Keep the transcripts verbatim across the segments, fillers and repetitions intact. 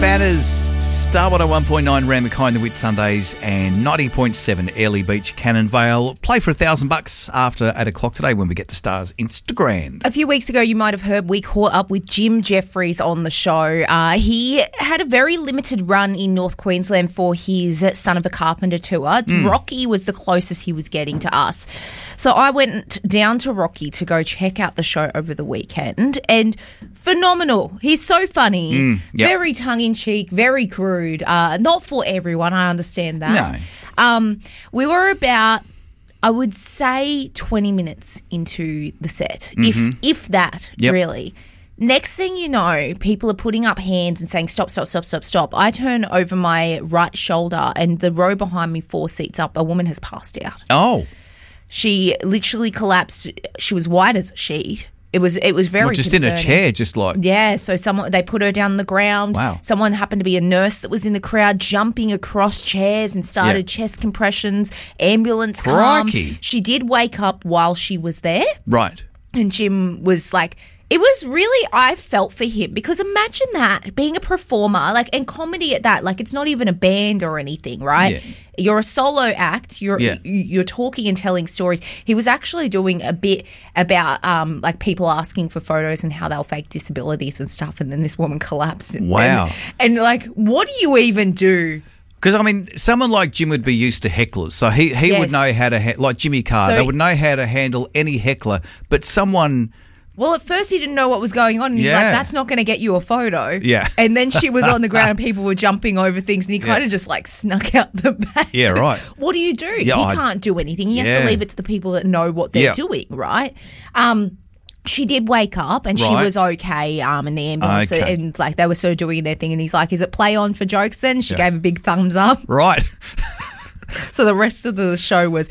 Banners, Star one oh one point nine Ram McKay the Whit Sundays and ninety point seven Airlie Beach, Cannon Vale. Play for a thousand bucks after eight o'clock today when we get to Star's Instagram. A few weeks ago, you might have heard we caught up with Jim Jeffries on the show. Uh, he had a very limited run in North Queensland for his Son of a Carpenter tour. Mm. Rocky was the closest he was getting to us. So I went down to Rocky to go check out the show over the weekend, and phenomenal. He's so funny, mm, yep. very tongue-in-cheek, very crude. Uh, not for everyone, I understand that. No. Um, we were about, I would say, twenty minutes into the set, mm-hmm. if if that, yep. really. Next thing you know, people are putting up hands and saying, stop, stop, stop, stop, stop. I turn over my right shoulder and the row behind me, four seats up, a woman has passed out. Oh. She literally collapsed. She was white as a sheet. It was it was very well, just concerning. in a chair, just like... Yeah, so someone they put her down on the ground. Wow. Someone happened to be a nurse that was in the crowd jumping across chairs and started yeah. chest compressions, ambulance Crikey. come. She did wake up while she was there. Right. And Jim was like... It was really, I felt for him because imagine that, being a performer, like, and comedy at that, like, it's not even a band or anything, right? Yeah. You're a solo act. You're yeah. you're talking and telling stories. He was actually doing a bit about, um, like, people asking for photos and how they'll fake disabilities and stuff, and then this woman collapsed. Wow. And, and like, what do you even do? Because, I mean, someone like Jim would be used to hecklers. So he, he Yes. would know how to, ha- like Jimmy Carr, So- they would know how to handle any heckler, but someone... Well, at first he didn't know what was going on, and he's Yeah. like, that's not going to get you a photo. Yeah. And then she was on the ground and people were jumping over things, and he kind of Yeah. just like snuck out the back. Yeah, right. What do you do? Yeah, he I- can't do anything. He has Yeah. to leave it to the people that know what they're Yeah. doing, right? Um, she did wake up and she Right. was okay um, in the ambulance, Okay. and like they were sort of doing their thing, and he's like, is it play on for jokes then? She Yeah. gave a big thumbs up. Right. So the rest of the show was,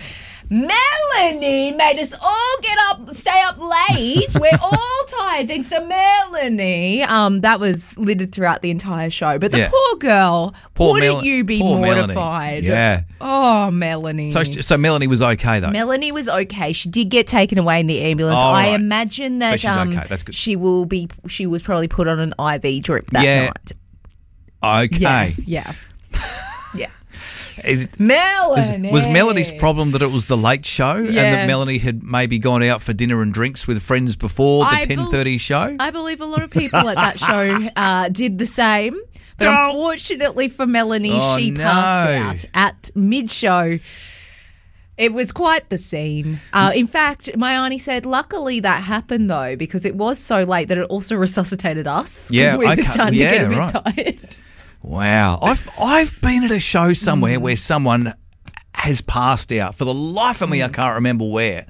Melanie made us all get up, stay up late. We're all tired thanks to Melanie. Um, that was littered throughout the entire show. But the Yeah. poor girl, Poor wouldn't Mel- you be poor Melanie. mortified? Yeah. Oh, Melanie. So, so Melanie was okay, though? Melanie was okay. She did get taken away in the ambulance. Oh, I right. imagine that But she's um, okay. That's good. she will be. She was probably put on an I V drip that Yeah. night. Okay. Yeah, yeah, yeah. Is it, is, Melanie. was Melanie's problem that it was the late show and Yeah. that Melanie had maybe gone out for dinner and drinks with friends before the I ten thirty show? I believe a lot of people at that show uh, did the same. But Don't. unfortunately for Melanie, Oh, she no. passed out at mid-show. It was quite the scene. Uh, in fact, my auntie said, luckily that happened, though, because it was so late that it also resuscitated us. Because Yeah, we were okay. starting Yeah, to get a bit right. tired. Wow. I've I've been at a show Mm. somewhere where someone has passed out. For the life of me, I can't remember where.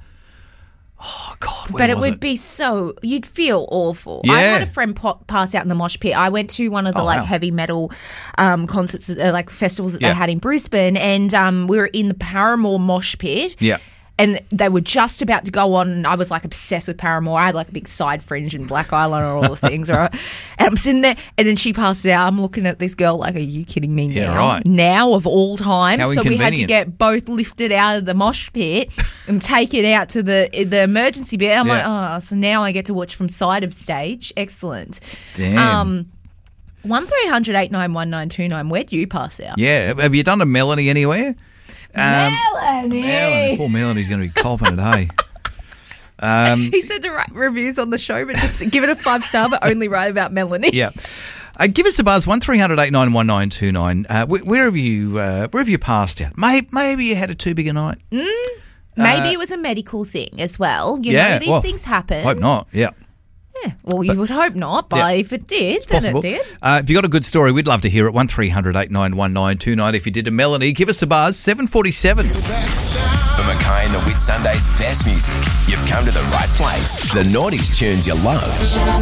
Oh, God, where But it was would be so, you'd feel awful. I Yeah. had a friend po- pass out in the mosh pit. I went to one of the Oh, like wow. heavy metal um, concerts, uh, like festivals that Yeah. they had in Brisbane, and um, we were in the Paramore mosh pit. Yeah. And they were just about to go on, and I was like obsessed with Paramore. I had like a big side fringe and black eyeliner, all the things, right? And I'm sitting there, and then she passes out. I'm looking at this girl like, are you kidding me Yeah, now? right. Now of all times. How So we had to inconvenient. get both lifted out of the mosh pit and take it out to the the emergency bit. I'm Yeah. like, oh, so now I get to watch from side of stage. Excellent. Damn. Um, one three hundred eight nine one nine two nine. Where'd you pass out? Yeah. Have- Have you done a Melanie anywhere? Um, Melanie. Melanie. Poor Melanie's going to be copping it, hey? Um, He said to write reviews on the show, but just give it a five star, but only write about Melanie. yeah. Uh, give us a buzz, one three hundred eight nine one nine two nine. Uh, where, where have you uh, where have you passed out? Maybe, maybe you had a too big a night. Maybe Uh, it was a medical thing as well. You yeah, know, these well, things happen. Hope not, yeah. Yeah. Well, you would hope not, but Yeah. if it did, then Possible. it did. Uh, if you've got a good story, we'd love to hear it. one three hundred eight nine one nine two nine. If you did a Melanie, give us a buzz, seven forty-seven. For McKay and the Whit Sunday's best music, you've come to the right place. The noughties tunes you love.